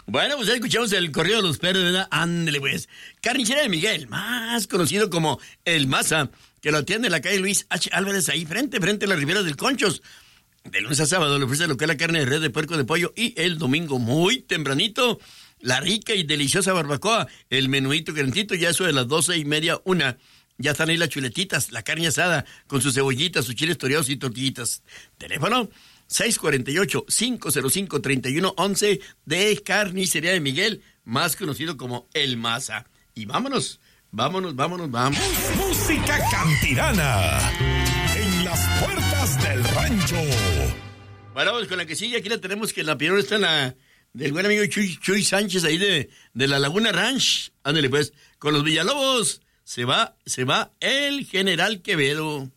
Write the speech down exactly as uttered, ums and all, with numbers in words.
Bueno, pues ya escuchamos el corrido de los perros, ¿verdad? Ándale, pues. Carnicería de Miguel, más conocido como El Maza, que lo atiende en la calle Luis H. Álvarez, ahí frente, frente a la Ribera del Conchos. De lunes a sábado le ofrece lo que es la carne de res, de puerco, de pollo, y el domingo muy tempranito, la rica y deliciosa barbacoa, el menuito calentito, ya eso de las doce y media, una. Ya están ahí las chuletitas, la carne asada, con sus cebollitas, sus chiles toreados y tortillitas. Teléfono seis cuatro ocho, cinco cero cinco, tres uno uno uno de Carnicería de Miguel, más conocido como El Maza. Y vámonos, vámonos, vámonos, vamos. Música cantirana en las puertas del rancho. Bueno, pues con la que sigue, aquí la tenemos, que la primera está en la del buen amigo Chuy, Chuy Sánchez, ahí de, de la Laguna Ranch. Ándale pues, con los Villalobos, se va, se va el General Quevedo.